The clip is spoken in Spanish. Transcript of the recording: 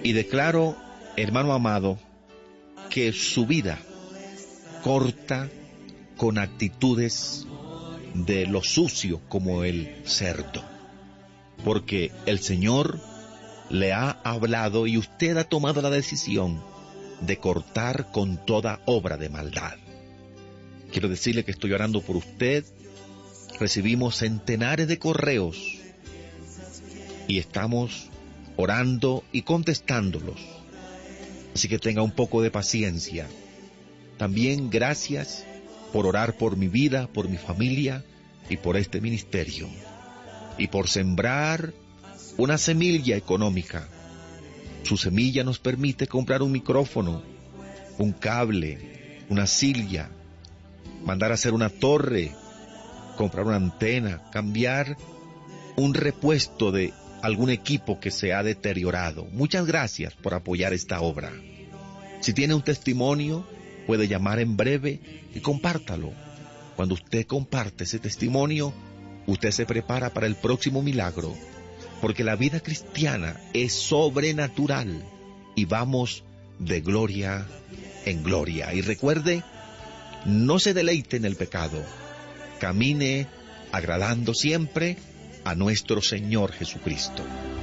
Y declaro, hermano amado, que su vida corta con actitudes de lo sucio como el cerdo, porque el Señor le ha hablado y usted ha tomado la decisión de cortar con toda obra de maldad. Quiero decirle que estoy orando por usted. Recibimos centenares de correos y estamos orando y contestándolos. Así que tenga un poco de paciencia. También gracias por orar por mi vida, por mi familia y por este ministerio. Y por sembrar una semilla económica. Su semilla nos permite comprar un micrófono, un cable, una silla, mandar a hacer una torre, comprar una antena, cambiar un repuesto de algún equipo que se ha deteriorado. Muchas gracias por apoyar esta obra. Si tiene un testimonio, puede llamar en breve y compártalo. Cuando usted comparte ese testimonio, usted se prepara para el próximo milagro, porque la vida cristiana es sobrenatural y vamos de gloria en gloria. Y recuerde, no se deleite en el pecado, camine agradando siempre a nuestro Señor Jesucristo.